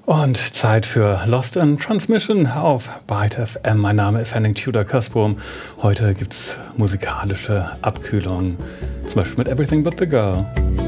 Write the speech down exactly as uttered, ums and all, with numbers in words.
Und Zeit für Lost in Transmission auf Byte F M. Mein Name ist Henning Tudor-Kasburm. Heute gibt es musikalische Abkühlung, zum Beispiel mit Everything But The Girl.